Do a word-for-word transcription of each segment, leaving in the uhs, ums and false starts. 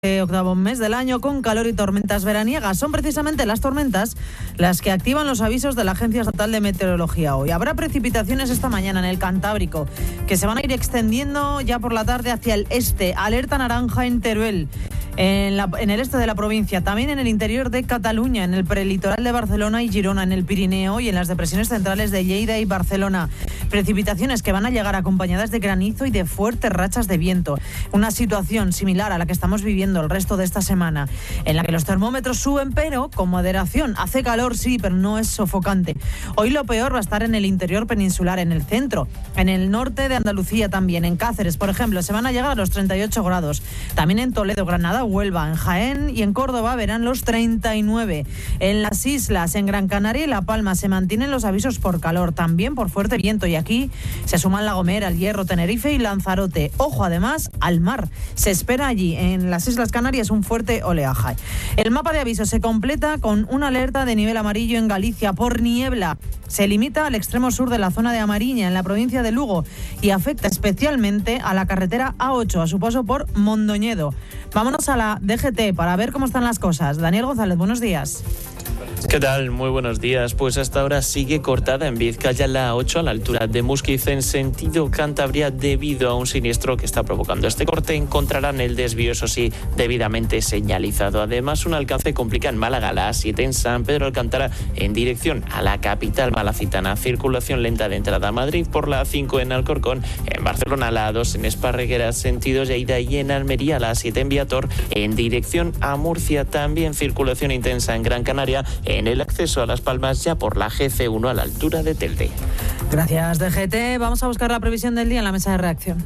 Eh, octavo mes del año con calor y tormentas veraniegas. Son precisamente las tormentas las que activan los avisos de la Agencia Estatal de Meteorología hoy. Habrá precipitaciones esta mañana en el Cantábrico que se van a ir extendiendo ya por la tarde hacia el este. Alerta naranja en Teruel, en, la, en el este de la provincia, también en el interior de Cataluña, en el prelitoral de Barcelona y Girona, en el Pirineo y en las depresiones centrales de Lleida y Barcelona. Precipitaciones que van a llegar acompañadas de granizo y de fuertes rachas de viento. Una situación similar a la que estamos viviendo el resto de esta semana, en la que los termómetros suben, pero con moderación. Hace calor, sí, pero no es sofocante. Hoy lo peor va a estar en el interior peninsular, en el centro, en el norte de Andalucía también. En Cáceres, por ejemplo, se van a llegar a los treinta y ocho grados. También en Toledo, Granada, Huelva, en Jaén y en Córdoba verán los treinta y nueve. En las islas, en Gran Canaria y La Palma, se mantienen los avisos por calor, también por fuerte viento. Y aquí se suman La Gomera, El Hierro, Tenerife y Lanzarote. Ojo, además, al mar. Se espera allí, en las Islas Canarias, un fuerte oleaje. El mapa de avisos se completa con una alerta de nivel amarillo en Galicia por niebla. Se limita al extremo sur de la zona de Amariña, en la provincia de Lugo, y afecta especialmente a la carretera A ocho, a su paso por Mondoñedo. Vámonos a la D G T para ver cómo están las cosas. Daniel González, buenos días. ¿Qué tal? Muy buenos días. Pues hasta ahora sigue cortada en Vizcaya la A ocho a la altura de Musquiz en sentido Cantabria debido a un siniestro que está provocando este corte. Encontrarán el desvío, eso sí, debidamente señalizado. Además, un alcance complica en Málaga la A siete en San Pedro Alcántara en dirección a la capital malacitana. Circulación lenta de entrada a Madrid por la A cinco en Alcorcón. En Barcelona la A dos en Esparreguera sentido Lleida y en Almería la A siete en Viator en dirección a Murcia. También circulación intensa en Gran Canaria en el acceso a Las Palmas ya por la G C uno a la altura de Telde. Gracias, D G T. Vamos a buscar la previsión del día en la mesa de reacción.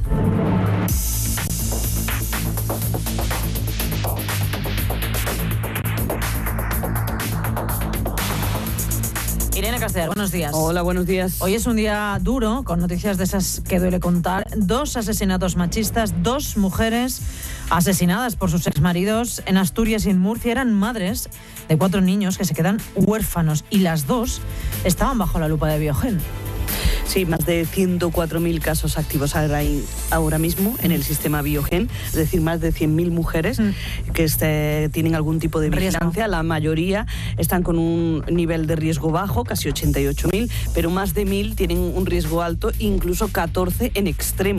Irene Castellar, buenos días. Hola, buenos días. Hoy es un día duro, con noticias de esas que duele contar. Dos asesinatos machistas, dos mujeres asesinadas por sus exmaridos en Asturias y en Murcia. Eran madres de cuatro niños que se quedan huérfanos y las dos estaban bajo la lupa de Biogen. Sí, más de ciento cuatro mil casos activos ahora mismo en el sistema Biogen, es decir, más de cien mil mujeres mm. que este, tienen algún tipo de vigilancia. La mayoría están con un nivel de riesgo bajo, casi ochenta y ocho mil, pero más de mil tienen un riesgo alto, incluso catorce en extremo.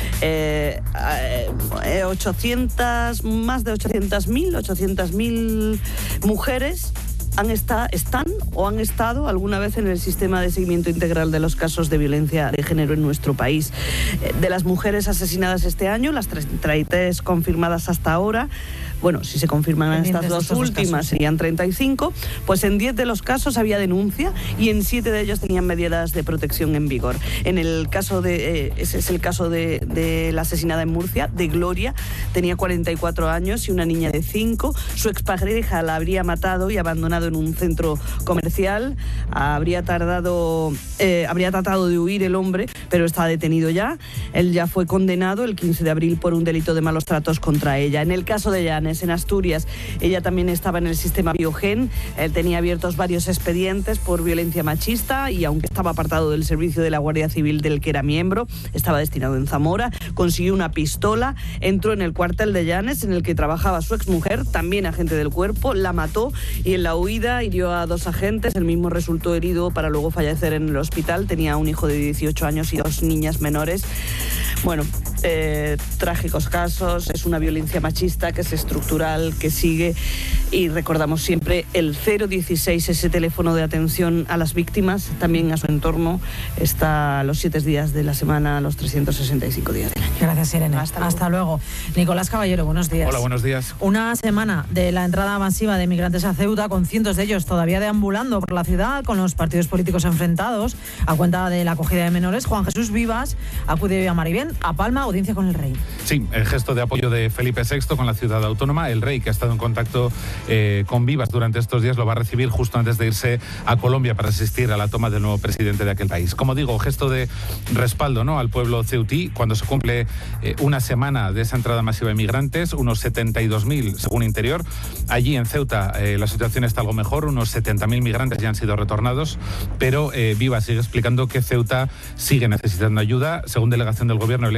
Eh, eh, ochocientas, más de ochocientas mil, ochocientas mil mujeres Han está, están o han estado alguna vez en el sistema de seguimiento integral de los casos de violencia de género en nuestro país. De las mujeres asesinadas este año, las treinta y tres confirmadas hasta ahora, bueno, si se confirman estas dos últimas serían treinta y cinco, pues en diez de los casos había denuncia y en siete de ellos tenían medidas de protección en vigor. En el caso de, eh, ese es el caso de, de la asesinada en Murcia, de Gloria, tenía cuarenta y cuatro años y una niña de cinco. Su expareja la habría matado y abandonado en un centro comercial. Habría tardado, eh, habría tratado de huir el hombre, pero está detenido ya. Él ya fue condenado el quince de abril por un delito de malos tratos contra ella. En el caso de Llanes, en Asturias, ella también estaba en el sistema Biogen. Él tenía abiertos varios expedientes por violencia machista y aunque estaba apartado del servicio de la Guardia Civil del que era miembro, estaba destinado en Zamora, consiguió una pistola, entró en el cuartel de Llanes en el que trabajaba su exmujer, también agente del cuerpo, la mató y en la huida hirió a dos agentes. El mismo resultó herido para luego fallecer en el hospital. Tenía un hijo de dieciocho años y dos niñas menores. Bueno, eh, trágicos casos. Es una violencia machista que es estructural, que sigue, y recordamos siempre el cero dieciséis, ese teléfono de atención a las víctimas, también a su entorno. Está los siete días de la semana, los trescientos sesenta y cinco días del año. Gracias, Irene. Hasta luego. Hasta luego. Nicolás Caballero, buenos días. Hola, buenos días. Una semana de la entrada masiva de migrantes a Ceuta, con cientos de ellos todavía deambulando por la ciudad, con los partidos políticos enfrentados, a cuenta de la acogida de menores. Juan Jesús Vivas acude a Maribén, a Palma, audiencia con el rey. Sí, el gesto de apoyo de Felipe sexto con la ciudad autónoma. El rey, que ha estado en contacto eh, con Vivas durante estos días, lo va a recibir justo antes de irse a Colombia para asistir a la toma del nuevo presidente de aquel país. Como digo, gesto de respaldo, ¿no?, al pueblo ceutí, cuando se cumple eh, una semana de esa entrada masiva de migrantes, unos setenta y dos mil según Interior. Allí en Ceuta eh, la situación está algo mejor, unos setenta mil migrantes ya han sido retornados, pero eh, Vivas sigue explicando que Ceuta sigue necesitando ayuda. Según delegación del gobierno, Elena, como explica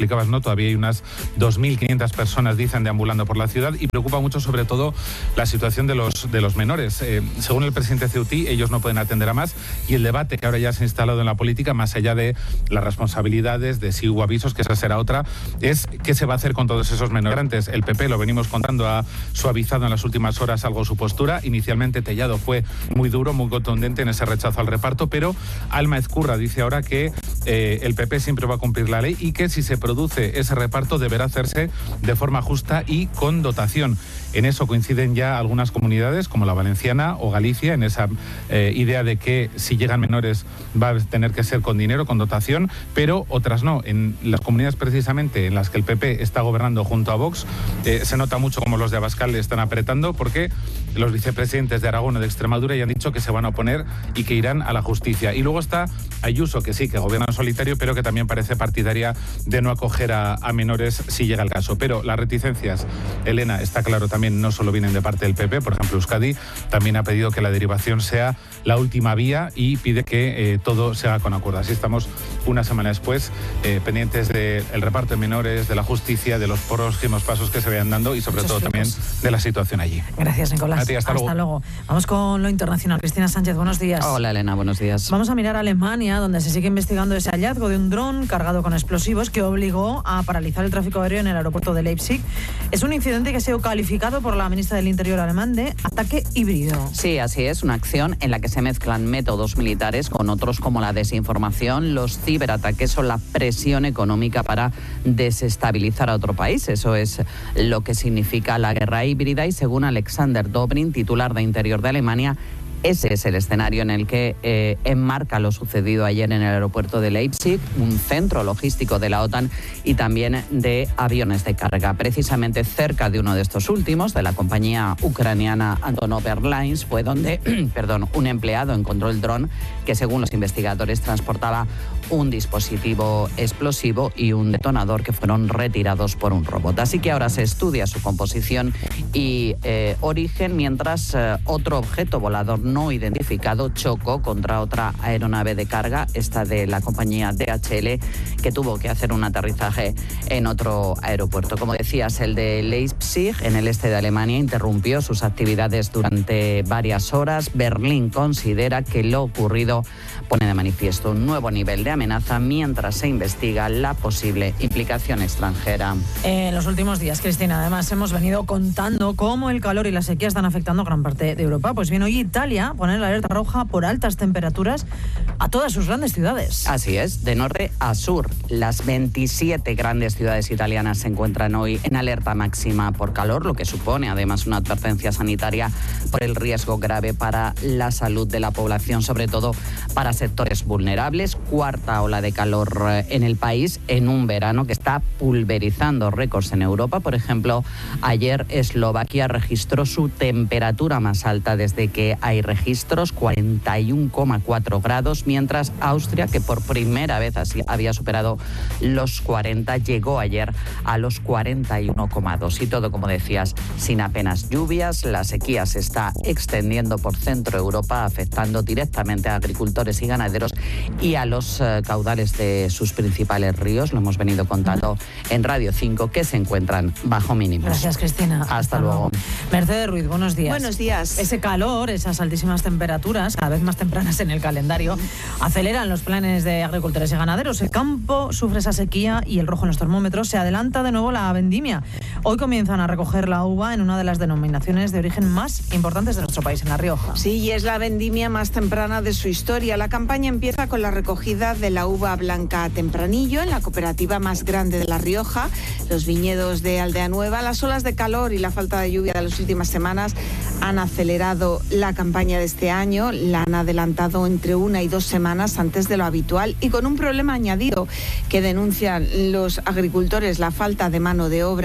explicabas, ¿no? Todavía hay unas dos mil quinientas personas, dicen, deambulando por la ciudad, y preocupa mucho sobre todo la situación de los, de los menores. Eh, según el presidente Ceutí, ellos no pueden atender a más, y el debate que ahora ya se ha instalado en la política, más allá de las responsabilidades, de si hubo avisos, que esa será otra, es qué se va a hacer con todos esos menores. Antes, el P P, lo venimos contando, ha suavizado en las últimas horas algo su postura. Inicialmente Tellado fue muy duro, muy contundente en ese rechazo al reparto, pero Alma Ezcurra dice ahora que eh, el P P siempre va a cumplir la ley y que si se produce ese reparto deberá hacerse de forma justa y con dotación. En eso coinciden ya algunas comunidades como la valenciana o Galicia, en esa eh, idea de que si llegan menores va a tener que ser con dinero, con dotación, pero otras no. En las comunidades precisamente en las que el P P está gobernando junto a Vox, eh, se nota mucho como los de Abascal le están apretando, porque los vicepresidentes de Aragón o de Extremadura ya han dicho que se van a oponer y que irán a la justicia. Y luego está Ayuso, que sí, que gobierna en solitario, pero que también parece partidaria de no acoger a, a menores si llega el caso. Pero las reticencias, Elena, está claro, también no solo vienen de parte del P P. Por ejemplo, Euskadi también ha pedido que la derivación sea la última vía y pide que eh, todo se haga con acuerdo. Así estamos una semana después, eh, pendientes del reparto de menores, de la justicia, de los próximos pasos que se vayan dando y sobre todo también de la situación allí. Gracias, Nicolás. A ti, hasta, hasta luego. luego. Vamos con lo internacional. Cristina Sánchez, buenos días. Hola, Elena, buenos días. Vamos a mirar a Alemania, donde se sigue investigando ese hallazgo de un dron cargado con explosivos que obligó a paralizar el tráfico aéreo en el aeropuerto de Leipzig. Es un incidente que ha sido calificado por la ministra del Interior alemán de ataque híbrido. Sí, así es, una acción en la que se mezclan métodos militares con otros como la desinformación, los ciberataques o la presión económica para desestabilizar a otro país. Eso es lo que significa la guerra híbrida y según Alexander Dobrin, titular de Interior de Alemania, ese es el escenario en el que eh, enmarca lo sucedido ayer en el aeropuerto de Leipzig, un centro logístico de la OTAN y también de aviones de carga. Precisamente cerca de uno de estos últimos, de la compañía ucraniana Antonov Airlines, fue donde perdón, un empleado encontró el dron que, según los investigadores, transportaba un dispositivo explosivo y un detonador que fueron retirados por un robot. Así que ahora se estudia su composición y eh, origen, mientras eh, otro objeto volador no identificado chocó contra otra aeronave de carga, esta de la compañía D H L, que tuvo que hacer un aterrizaje en otro aeropuerto. Como decías, el de Leipzig, en el este de Alemania, interrumpió sus actividades durante varias horas. Berlín considera que lo ocurrido pone de manifiesto un nuevo nivel de amenaza mientras se investiga la posible implicación extranjera. En los últimos días, Cristina, además hemos venido contando cómo el calor y la sequía están afectando a gran parte de Europa. Pues bien, hoy Italia pone la alerta roja por altas temperaturas a todas sus grandes ciudades. Así es, de norte a sur. Las veintisiete grandes ciudades italianas se encuentran hoy en alerta máxima por calor, lo que supone además una advertencia sanitaria por el riesgo grave para la salud de la población, sobre todo para sectores vulnerables. Cuarta ola de calor en el país en un verano que está pulverizando récords en Europa. Por ejemplo, ayer Eslovaquia registró su temperatura más alta desde que hay registros, cuarenta y uno coma cuatro grados, mientras Austria, que por primera vez así había superado los cuarenta, llegó ayer a los cuarenta y uno coma dos. Y todo, como decías, sin apenas lluvias. La sequía se está extendiendo por centro Europa, afectando directamente a agricultores y ganaderos y a los eh, caudales de sus principales ríos. Lo hemos venido contando en Radio cinco, que se encuentran bajo mínimos. Gracias, Cristina. Hasta, Hasta luego. luego. Mercedes Ruiz, buenos días. Buenos días. Ese calor, esas altísimas temperaturas, cada vez más tempranas en el calendario, aceleran los planes de agricultores y ganaderos. El campo sufre esa sequía y el rojo en los termómetros. Se adelanta de nuevo la vendimia. Hoy comienzan a recoger la uva en una de las denominaciones de origen más importantes de nuestro país, en La Rioja. Sí, y es la vendimia más temprana de su historia. La campaña empieza con la recogida de la uva blanca tempranillo en la cooperativa más grande de La Rioja, los viñedos de Aldea Nueva. Las olas de calor y la falta de lluvia de las últimas semanas han acelerado la campaña de este año. La han adelantado entre una y dos semanas antes de lo habitual y con un problema añadido que denuncian los agricultores: la falta de mano de obra en La Rioja.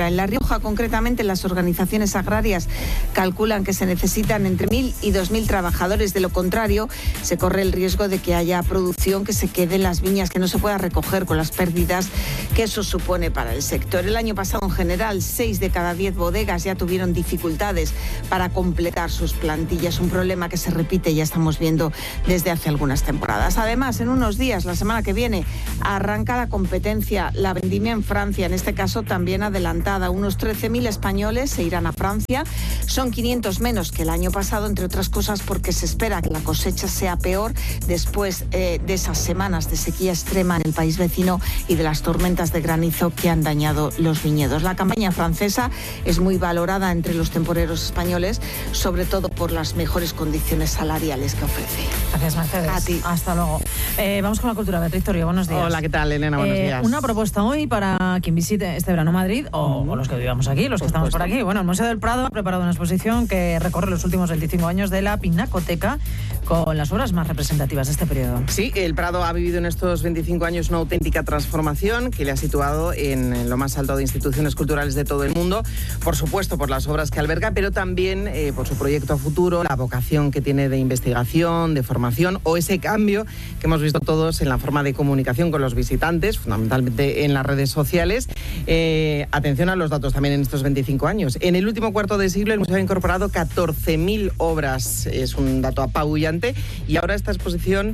Rioja, concretamente las organizaciones agrarias calculan que se necesitan entre mil y dos mil trabajadores. De lo contrario, se corre el riesgo de que haya producción que se quede en las viñas, que no se pueda recoger, con las pérdidas que eso supone para el sector. El año pasado, en general, seis de cada diez bodegas ya tuvieron dificultades para completar sus plantillas, un problema que se repite, ya estamos viendo desde hace algunas temporadas. Además, en unos días, la semana que viene, arranca la competencia, la vendimia en Francia, en este caso también adelantada. Unos trece mil españoles se irán a Francia, son quinientos menos que el año pasado, entre otras cosas porque se espera que la cosecha sea peor después eh, de esas semanas de sequía extrema en el país vecino y de las tormentas de granizo que han dañado los viñedos. La campaña francesa es muy valorada entre los temporeros españoles, sobre todo por las mejores condiciones salariales que ofrece. Gracias, Mercedes. A ti. Hasta luego. Eh, vamos con la cultura. Beatriz Torrio, buenos días. Hola, ¿qué tal, Elena? Buenos eh, días. Una propuesta hoy para quien visite este verano Madrid o, o los que vivamos aquí, los que estamos por aquí. Bueno, el Museo del Prado ha preparado una exposición que recorre los últimos veinticinco años de la Pinacoteca con las obras más representativas de este periodo. Sí, el Prado ha vivido en estos veinticinco años una auténtica transformación que le ha situado en lo más alto de instituciones culturales de todo el mundo, por supuesto por las obras que alberga, pero también eh, por su proyecto a futuro, la vocación que tiene de investigación, de formación o ese cambio que hemos visto todos en la forma de comunicación con los visitantes, fundamentalmente en las redes sociales. Eh, atención a los datos también en estos veinticinco años. En el último cuarto de siglo el museo ha incorporado catorce mil obras, es un dato apabullante, y ahora esta exposición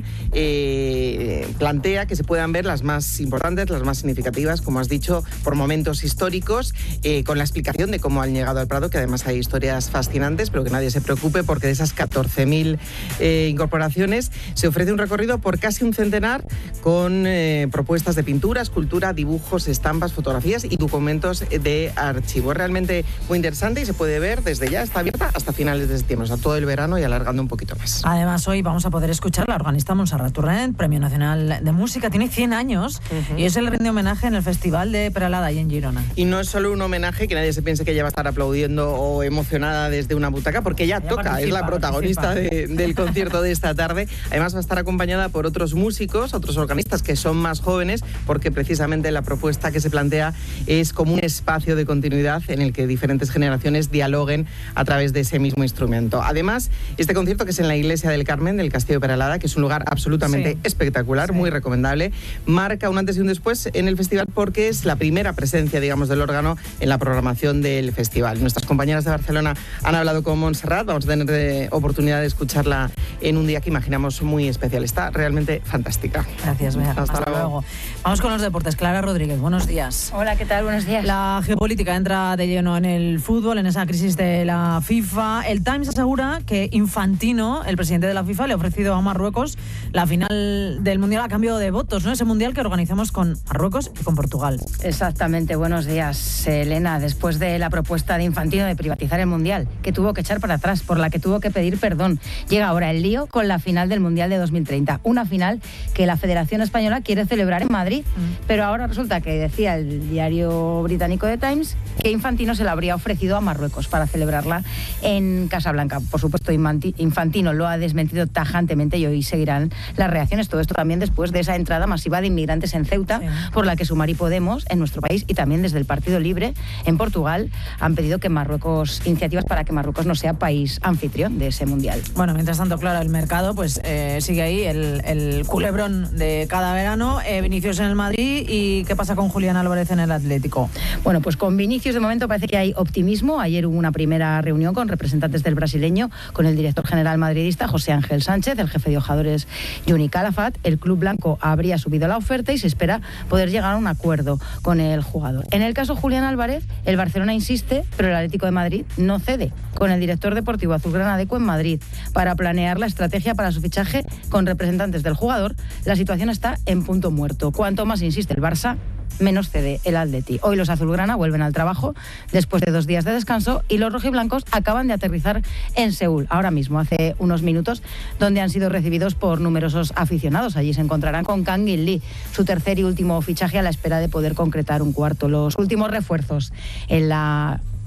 eh, plantea que se puedan ver las más importantes, las más significativas, como has dicho, por momentos históricos, eh, con la explicación de cómo han llegado al Prado, que además hay historias fascinantes, pero que nadie se preocupe porque de esas catorce mil eh, incorporaciones se ofrece un recorrido por casi un centenar con eh, propuestas de pintura, escultura, dibujos, estampas, fotografías y documentos de archivo. Es realmente muy interesante y se puede ver desde ya, está abierta hasta finales de septiembre, o sea, todo el verano y alargando un poquito más. Además, hoy vamos a poder escuchar a la organista Montserrat Torrent, Premio Nacional de Música, tiene cien años uh-huh. y es el rinde homenaje en el Festival de Peralada y en Girona. Y no es solo un homenaje, que nadie se piense que ella va a estar aplaudiendo o emocionada desde una butaca, porque ella, ella toca, es la protagonista de, del concierto de esta tarde. Además va a estar acompañada por otros músicos, otros organistas que son más jóvenes, porque precisamente la propuesta que se plantea es como un espacio de continuidad en el que diferentes generaciones dialoguen a través de ese mismo instrumento. Además, este concierto, que es en la Iglesia del Carmen del Castillo de Peralada, que es un lugar absolutamente sí. espectacular, sí. muy recomendable, marca un antes y un después en el festival porque es la primera presencia, digamos, del órgano en la programación del festival. Nuestras compañeras de Barcelona han hablado con Montserrat, vamos a tener eh, oportunidad de escucharla en un día que imaginamos muy especial. Está realmente fantástica. Gracias, Bea. Hasta, Hasta luego. luego. Vamos con los deportes. Clara Rodríguez, buenos días. Hola, ¿qué tal? Buenos días. La geopolítica entra de lleno en el fútbol, en esa crisis de la FIFA. El Times asegura que Infantino, el presidente de la FIFA, le ha ofrecido a Marruecos la final del Mundial a cambio de votos, ¿no? Ese Mundial que organizamos con Marruecos y con Portugal. Exactamente. Buenos días, Elena. Después de la propuesta de Infantino de privatizar el Mundial, que tuvo que echar para atrás, por la que tuvo que pedir perdón, llega ahora el lío con la final del Mundial de dos mil treinta. Una final que la Federación Española quiere celebrar en Madrid, mm. pero ahora resulta que decía el diario británico The Times que Infantino se la habría ofrecido a Marruecos para celebrarla en Casablanca. Por supuesto, Infantino lo ha desmentido tajantemente y hoy seguirán las reacciones. Todo esto también después de esa entrada masiva de inmigrantes en Ceuta, sí. por la que Sumar y Podemos en nuestro país y también desde el Partido Libre en Portugal han pedido que Marruecos, iniciativas para que Marruecos no sea país anfitrión de ese Mundial. Bueno, mientras tanto, claro, el mercado pues eh, sigue ahí, el, el culebrón de cada verano. Eh, Vinicius en el Madrid, ¿y qué pasa con Julián Álvarez en el Atlético? Bueno, pues con Vinicius de momento parece que hay optimismo. Ayer hubo una primera reunión con representantes del brasileño, con el director general madridista José Ángel Sánchez, el jefe de jugadores Juni Calafat. El club blanco habría subido la oferta y se espera poder llegar a un acuerdo con el jugador. En el caso Julián Álvarez, el Barcelona insiste, pero el Atlético de Madrid no cede, con el director deportivo azulgranadeco en Madrid para planear la estrategia para su fichaje con representantes del jugador. La situación está en punto muerto. Cuanto más insiste el Barça, menos cede el Atleti. Hoy los azulgrana vuelven al trabajo después de dos días de descanso y los rojiblancos acaban de aterrizar en Seúl, ahora mismo, hace unos minutos, donde han sido recibidos por numerosos aficionados. Allí se encontrarán con Kang In Lee, su tercer y último fichaje a la espera de poder concretar un cuarto. Los últimos refuerzos en la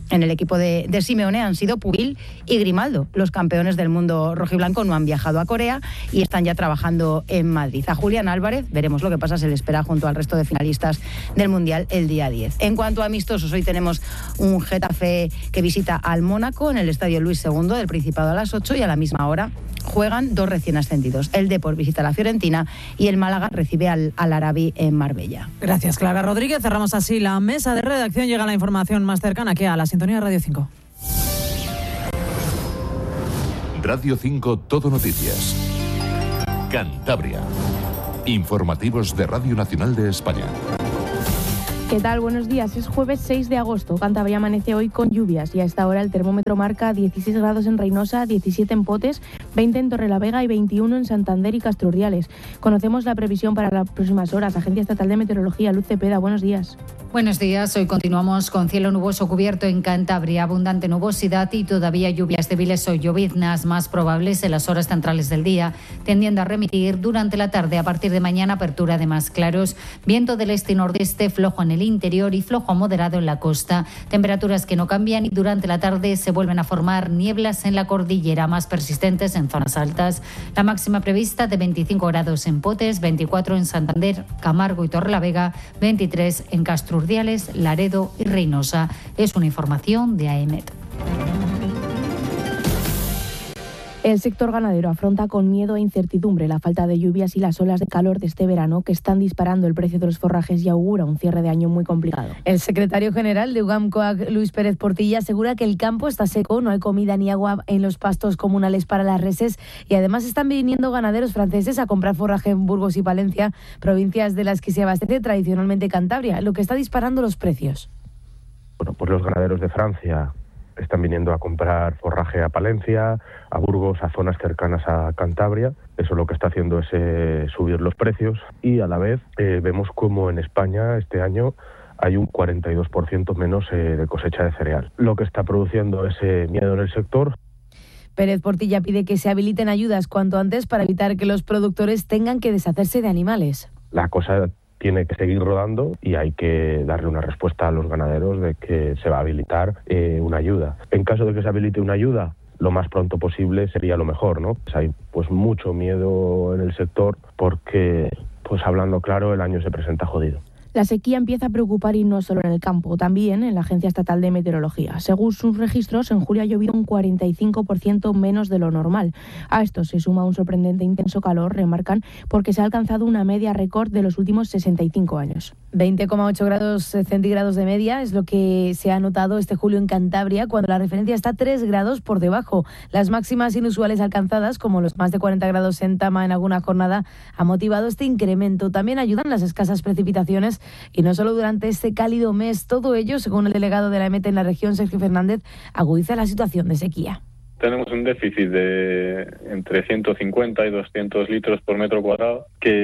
En el equipo de, de Simeone han sido Pubil y Grimaldo. Los campeones del mundo rojiblanco no han viajado a Corea y están ya trabajando en Madrid. A Julián Álvarez, veremos lo que pasa, se le espera junto al resto de finalistas del Mundial el día diez. En cuanto a amistosos, hoy tenemos un Getafe que visita al Mónaco en el Estadio Luis segundo del Principado a las ocho y a la misma hora juegan dos recién ascendidos. El Depor visita a la Fiorentina y el Málaga recibe al, al Arabi en Marbella. Gracias, Clara Rodríguez. Cerramos así la mesa de redacción. Llega la información más cercana aquí a la sintonía de Radio cinco. Radio cinco Todo Noticias. Cantabria. Informativos de Radio Nacional de España. ¿Qué tal? Buenos días. Es jueves seis de agosto. Cantabria amanece hoy con lluvias y a esta hora el termómetro marca dieciséis grados en Reynosa, diecisiete en Potes, veinte en Torrelavega y veintiuno en Santander y Castrurdiales. Conocemos la previsión para las próximas horas. Agencia Estatal de Meteorología, Luz Cepeda, buenos días. Buenos días. Hoy continuamos con cielo nuboso cubierto en Cantabria, abundante nubosidad y todavía lluvias débiles o lloviznas más probables en las horas centrales del día, tendiendo a remitir durante la tarde. A partir de mañana, apertura de más claros, viento del este y nordeste flojo en el interior y flojo a moderado en la costa. Temperaturas que no cambian y durante la tarde se vuelven a formar nieblas en la cordillera, más persistentes en zonas altas. La máxima prevista de veinticinco grados en Potes, veinticuatro en Santander, Camargo y Torrelavega, veintitrés en Castrurdiales, Laredo y Reynosa. Es una información de A E M E T. El sector ganadero afronta con miedo e incertidumbre la falta de lluvias y las olas de calor de este verano que están disparando el precio de los forrajes y augura un cierre de año muy complicado. El secretario general de UGAM-COAG, Luis Pérez Portilla, asegura que el campo está seco, no hay comida ni agua en los pastos comunales para las reses y además están viniendo ganaderos franceses a comprar forraje en Burgos y Palencia, provincias de las que se abastece tradicionalmente Cantabria, lo que está disparando los precios. Bueno, pues los ganaderos de Francia están viniendo a comprar forraje a Palencia, a Burgos, a zonas cercanas a Cantabria. Eso lo que está haciendo es eh, subir los precios y a la vez eh, vemos como en España este año hay un cuarenta y dos por ciento menos eh, de cosecha de cereal. Lo que está produciendo ese miedo en el sector. Pérez Portilla pide que se habiliten ayudas cuanto antes para evitar que los productores tengan que deshacerse de animales. La cosa tiene que seguir rodando y hay que darle una respuesta a los ganaderos de que se va a habilitar eh, una ayuda. En caso de que se habilite una ayuda, lo más pronto posible sería lo mejor, ¿no? Pues hay pues mucho miedo en el sector porque, pues hablando claro, el año se presenta jodido. La sequía empieza a preocupar y no solo en el campo, también en la Agencia Estatal de Meteorología. Según sus registros, en julio ha llovido un cuarenta y cinco por ciento menos de lo normal. A esto se suma un sorprendente intenso calor, remarcan, porque se ha alcanzado una media récord de los últimos sesenta y cinco años. veinte coma ocho grados centígrados de media es lo que se ha notado este julio en Cantabria, cuando la referencia está tres grados por debajo. Las máximas inusuales alcanzadas, como los más de cuarenta grados en Tama en alguna jornada, ha motivado este incremento. También ayudan las escasas precipitaciones y no solo durante este cálido mes. Todo ello, según el delegado de la E M E T en la región, Sergio Fernández, agudiza la situación de sequía. Tenemos un déficit de entre ciento cincuenta y doscientos litros por metro cuadrado,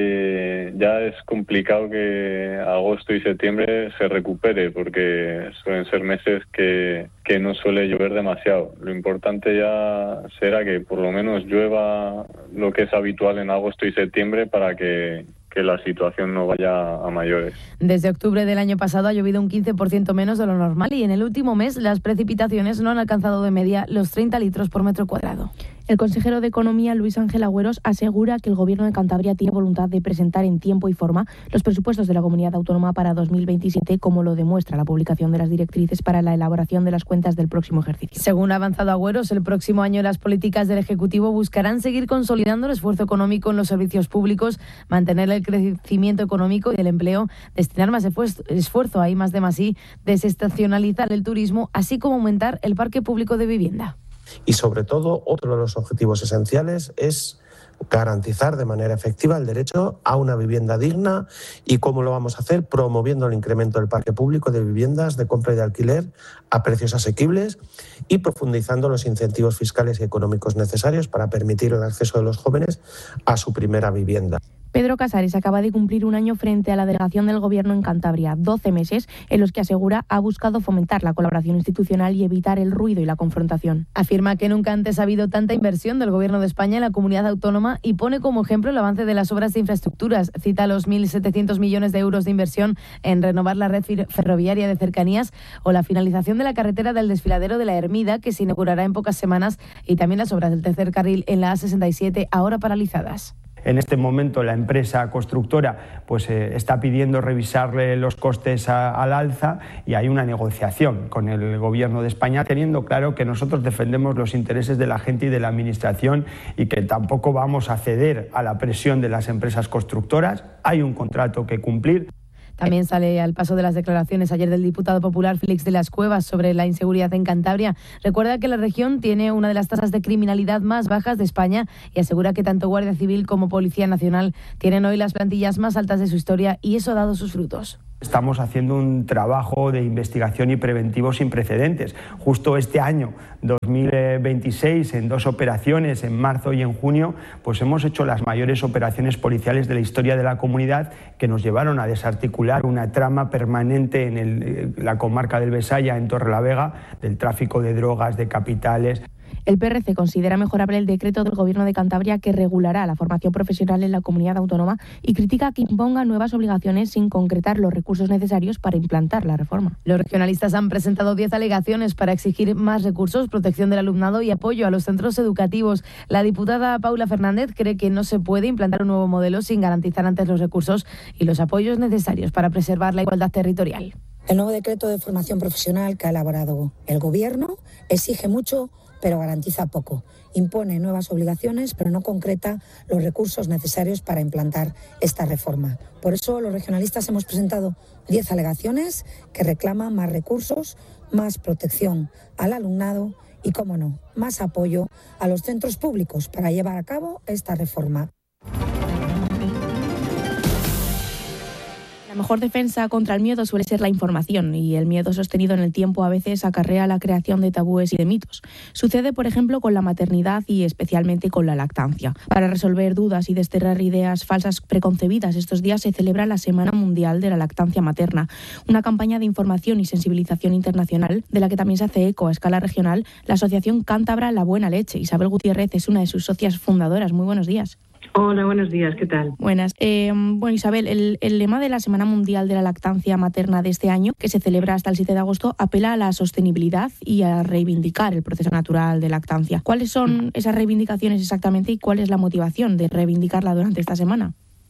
que ya es complicado que agosto y septiembre se recupere, porque suelen ser meses que, que no suele llover demasiado. Lo importante ya será que por lo menos llueva lo que es habitual en agosto y septiembre para que que la situación no vaya a mayores. Desde octubre del año pasado ha llovido un quince por ciento menos de lo normal y en el último mes las precipitaciones no han alcanzado de media los treinta litros por metro cuadrado. El consejero de Economía, Luis Ángel Agüeros, asegura que el Gobierno de Cantabria tiene voluntad de presentar en tiempo y forma los presupuestos de la comunidad autónoma para dos mil veintisiete, como lo demuestra la publicación de las directrices para la elaboración de las cuentas del próximo ejercicio. Según ha avanzado Agüeros, el próximo año las políticas del Ejecutivo buscarán seguir consolidando el esfuerzo económico en los servicios públicos, mantener el crecimiento económico y el empleo, destinar más esfuerzo a I más D más I, desestacionalizar el turismo, así como aumentar el parque público de vivienda. Y sobre todo, otro de los objetivos esenciales es garantizar de manera efectiva el derecho a una vivienda digna. ¿Y cómo lo vamos a hacer? Promoviendo el incremento del parque público de viviendas de compra y de alquiler a precios asequibles y profundizando los incentivos fiscales y económicos necesarios para permitir el acceso de los jóvenes a su primera vivienda. Pedro Casares acaba de cumplir un año frente a la delegación del Gobierno en Cantabria, doce meses en los que asegura ha buscado fomentar la colaboración institucional y evitar el ruido y la confrontación. Afirma que nunca antes ha habido tanta inversión del Gobierno de España en la comunidad autónoma y pone como ejemplo el avance de las obras de infraestructuras. Cita los mil setecientos millones de euros de inversión en renovar la red ferroviaria de cercanías o la finalización de la carretera del desfiladero de la Hermida, que se inaugurará en pocas semanas, y también las obras del tercer carril en la A sesenta y siete, ahora paralizadas. En este momento la empresa constructora pues, eh, está pidiendo revisarle los costes a, al alza, y hay una negociación con el Gobierno de España, teniendo claro que nosotros defendemos los intereses de la gente y de la Administración y que tampoco vamos a ceder a la presión de las empresas constructoras. Hay un contrato que cumplir. También sale al paso de las declaraciones ayer del diputado popular Félix de las Cuevas sobre la inseguridad en Cantabria. Recuerda que la región tiene una de las tasas de criminalidad más bajas de España y asegura que tanto Guardia Civil como Policía Nacional tienen hoy las plantillas más altas de su historia, y eso ha dado sus frutos. Estamos haciendo un trabajo de investigación y preventivo sin precedentes. Justo este año, dos mil veintiséis, en dos operaciones, en marzo y en junio, pues hemos hecho las mayores operaciones policiales de la historia de la comunidad, que nos llevaron a desarticular una trama permanente en el, la comarca del Besaya, en Torrelavega, del tráfico de drogas, de capitales. El P R C considera mejorable el decreto del Gobierno de Cantabria que regulará la formación profesional en la comunidad autónoma y critica que imponga nuevas obligaciones sin concretar los recursos necesarios para implantar la reforma. Los regionalistas han presentado diez alegaciones para exigir más recursos, protección del alumnado y apoyo a los centros educativos. La diputada Paula Fernández cree que no se puede implantar un nuevo modelo sin garantizar antes los recursos y los apoyos necesarios para preservar la igualdad territorial. El nuevo decreto de formación profesional que ha elaborado el Gobierno exige mucho, pero garantiza poco. Impone nuevas obligaciones, pero no concreta los recursos necesarios para implantar esta reforma. Por eso los regionalistas hemos presentado diez alegaciones que reclaman más recursos, más protección al alumnado y, cómo no, más apoyo a los centros públicos para llevar a cabo esta reforma. La mejor defensa contra el miedo suele ser la información, y el miedo sostenido en el tiempo a veces acarrea la creación de tabúes y de mitos. Sucede, por ejemplo, con la maternidad y especialmente con la lactancia. Para resolver dudas y desterrar ideas falsas preconcebidas, estos días se celebra la Semana Mundial de la Lactancia Materna, una campaña de información y sensibilización internacional de la que también se hace eco a escala regional la Asociación Cántabra La Buena Leche. Isabel Gutiérrez es una de sus socias fundadoras. Muy buenos días. Hola, buenos días, ¿qué tal? Buenas. Eh, bueno, Isabel, el, el lema de la Semana Mundial de la Lactancia Materna de este año, que se celebra hasta el siete de agosto, apela a la sostenibilidad y a reivindicar el proceso natural de lactancia. ¿Cuáles son esas reivindicaciones exactamente y cuál es la motivación de reivindicarla durante esta semana?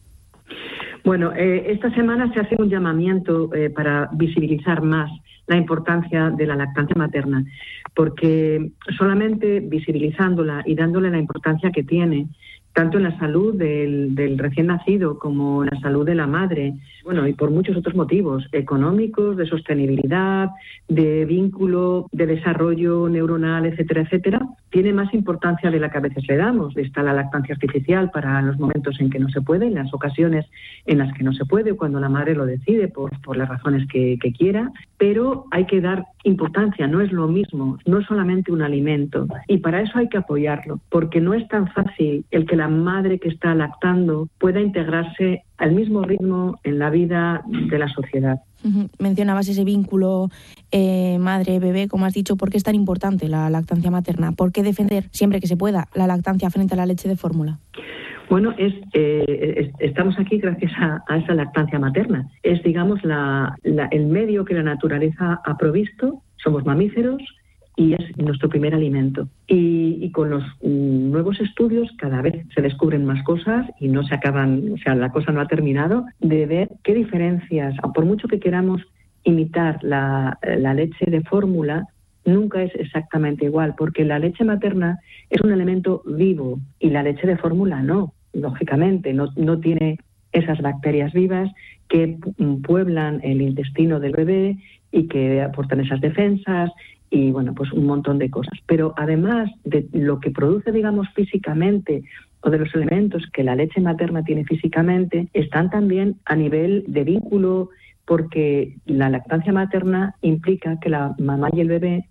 Bueno, eh, esta semana se hace un llamamiento eh, para visibilizar más la importancia de la lactancia materna, porque solamente visibilizándola y dándole la importancia que tiene, tanto en la salud del, del recién nacido como en la salud de la madre, bueno, y por muchos otros motivos, económicos, de sostenibilidad, de vínculo, de desarrollo neuronal, etcétera, etcétera, tiene más importancia de la que a veces le damos. Está la lactancia artificial para los momentos en que no se puede, en las ocasiones en las que no se puede, cuando la madre lo decide por, por las razones que, que quiera, pero hay que dar importancia, no es lo mismo, no es solamente un alimento, y para eso hay que apoyarlo, porque no es tan fácil el que la madre que está lactando pueda integrarse al mismo ritmo en la vida de la sociedad. Uh-huh. Mencionabas ese vínculo eh, madre-bebé, como has dicho. ¿Por qué es tan importante la lactancia materna? ¿Por qué defender siempre que se pueda la lactancia frente a la leche de fórmula? Bueno, es, eh, es, estamos aquí gracias a, a esa lactancia materna. Es, digamos, la, la, el medio que la naturaleza ha provisto. Somos mamíferos y es nuestro primer alimento. Y, y con los mm, nuevos estudios cada vez se descubren más cosas y no se acaban, o sea, la cosa no ha terminado, de ver qué diferencias, por mucho que queramos imitar la, la leche de fórmula, nunca es exactamente igual, porque la leche materna es un elemento vivo y la leche de fórmula no, lógicamente, no, no tiene esas bacterias vivas que pueblan el intestino del bebé y que aportan esas defensas y, bueno, pues un montón de cosas. Pero además de lo que produce, digamos, físicamente, o de los elementos que la leche materna tiene físicamente, están también a nivel de vínculo, porque la lactancia materna implica que la mamá y el bebé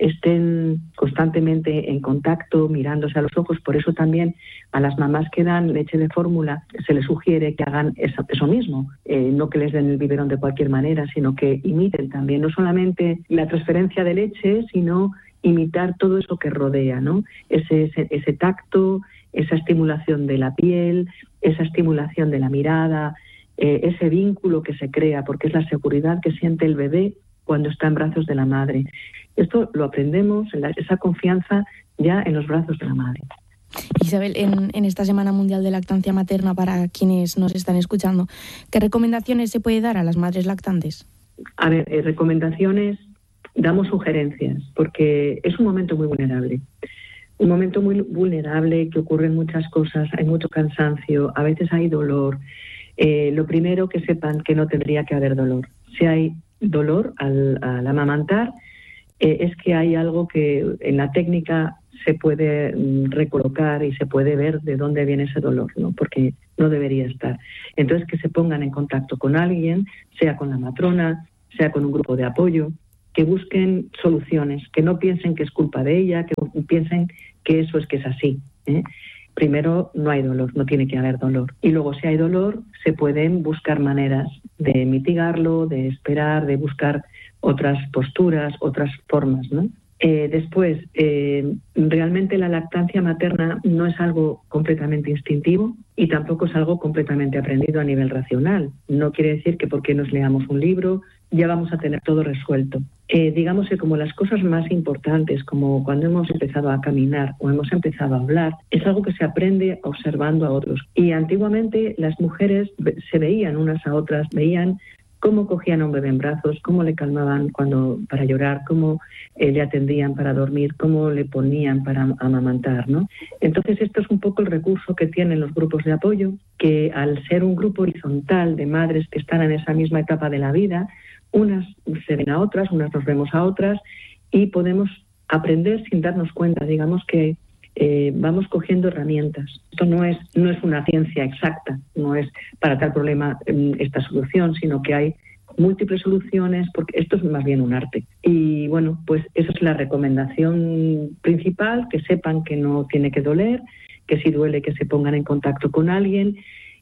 estén constantemente en contacto, mirándose a los ojos. Por eso también a las mamás que dan leche de fórmula se les sugiere que hagan eso, eso mismo, eh, no que les den el biberón de cualquier manera, sino que imiten también no solamente la transferencia de leche, sino imitar todo eso que rodea, ¿no? Ese, ese, ese tacto, esa estimulación de la piel, esa estimulación de la mirada, eh, ese vínculo que se crea, porque es la seguridad que siente el bebé cuando está en brazos de la madre. Esto lo aprendemos, esa confianza ya en los brazos de la madre. Isabel, en, en esta Semana Mundial de Lactancia Materna, para quienes nos están escuchando, ¿qué recomendaciones se puede dar a las madres lactantes? A ver, eh, recomendaciones, damos sugerencias, porque es un momento muy vulnerable. Un momento muy vulnerable, que ocurren muchas cosas, hay mucho cansancio, a veces hay dolor. Eh, lo primero, que sepan que no tendría que haber dolor. Si hay dolor al, al amamantar, eh, es que hay algo que en la técnica se puede mm, recolocar y se puede ver de dónde viene ese dolor, ¿no? Porque no debería estar. Entonces, que se pongan en contacto con alguien, sea con la matrona, sea con un grupo de apoyo, que busquen soluciones, que no piensen que es culpa de ella, que piensen que eso es que es así, ¿eh? Primero, no hay dolor, no tiene que haber dolor. Y luego, si hay dolor, se pueden buscar maneras de mitigarlo, de esperar, de buscar otras posturas, otras formas, ¿no? Eh, después, eh, realmente la lactancia materna no es algo completamente instintivo y tampoco es algo completamente aprendido a nivel racional. No quiere decir que porque nos leamos un libro ya vamos a tener todo resuelto. Eh, digamos que como las cosas más importantes, como cuando hemos empezado a caminar o hemos empezado a hablar, es algo que se aprende observando a otros. Y antiguamente las mujeres se veían unas a otras, veían cómo cogían a un bebé en brazos, cómo le calmaban cuando para llorar, cómo eh, le atendían para dormir, cómo le ponían para amamantar, ¿no? Entonces esto es un poco el recurso que tienen los grupos de apoyo, que al ser un grupo horizontal de madres que están en esa misma etapa de la vida, unas se ven a otras, unas nos vemos a otras y podemos aprender sin darnos cuenta. Digamos que eh, vamos cogiendo herramientas. Esto no es, no es una ciencia exacta, no es para tal problema eh, esta solución, sino que hay múltiples soluciones, porque esto es más bien un arte. Y bueno, pues esa es la recomendación principal, que sepan que no tiene que doler, que si duele que se pongan en contacto con alguien.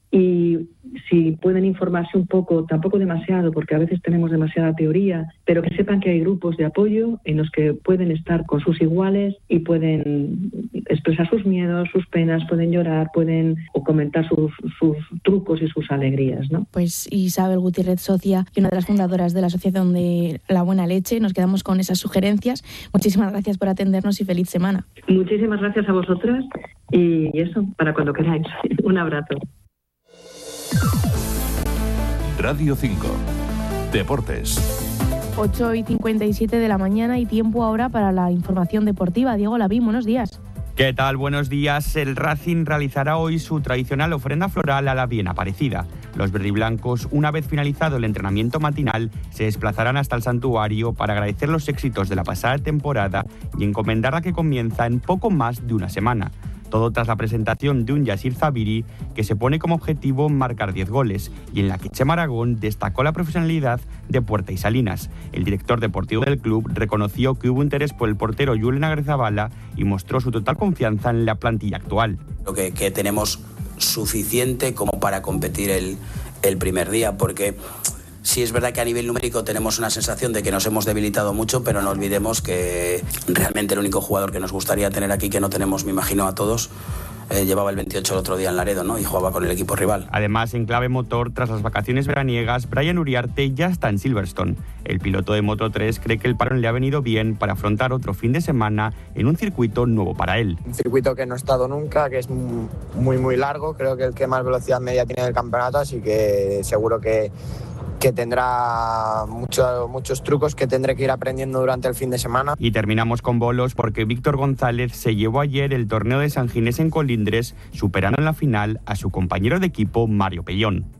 Y si pueden informarse un poco, tampoco demasiado, porque a veces tenemos demasiada teoría, pero que sepan que hay grupos de apoyo en los que pueden estar con sus iguales y pueden expresar sus miedos, sus penas, pueden llorar, pueden o comentar sus, sus trucos y sus alegrías, ¿no? Pues Isabel Gutiérrez Socia, y una de las fundadoras de la Asociación de la Buena Leche, nos quedamos con esas sugerencias. Muchísimas gracias por atendernos y feliz semana. Muchísimas gracias a vosotras y eso, para cuando queráis. Un abrazo. Radio cinco. Deportes. ocho y cincuenta y siete de la mañana y tiempo ahora para la información deportiva. Diego Lavín, buenos días. ¿Qué tal? Buenos días. El Racing realizará hoy su tradicional ofrenda floral a la bien aparecida. Los verdiblancos, una vez finalizado el entrenamiento matinal, se desplazarán hasta el santuario para agradecer los éxitos de la pasada temporada y encomendar la que comienza en poco más de una semana. Todo tras la presentación de un Yassir Zabiri que se pone como objetivo marcar diez goles y en la que Chema Aragón destacó la profesionalidad de Puerta y Salinas. El director deportivo del club reconoció que hubo interés por el portero Julen Agrezabala y mostró su total confianza en la plantilla actual. Creo que, que tenemos suficiente como para competir el, el primer día, porque sí es verdad que a nivel numérico tenemos una sensación de que nos hemos debilitado mucho, pero no olvidemos que realmente el único jugador que nos gustaría tener aquí, que no tenemos, me imagino, a todos, eh, llevaba el veintiocho el otro día en Laredo, ¿no? Y jugaba con el equipo rival. Además, en clave motor, tras las vacaciones veraniegas, Brian Uriarte ya está en Silverstone. El piloto de Moto tres cree que el parón le ha venido bien para afrontar otro fin de semana en un circuito nuevo para él. Un circuito que no he estado nunca, que es muy, muy largo, creo que el que más velocidad media tiene del campeonato, así que seguro que que tendrá mucho, muchos trucos que tendré que ir aprendiendo durante el fin de semana. Y terminamos con bolos porque Víctor González se llevó ayer el torneo de San Ginés en Colindres, superando en la final a su compañero de equipo Mario Pellón.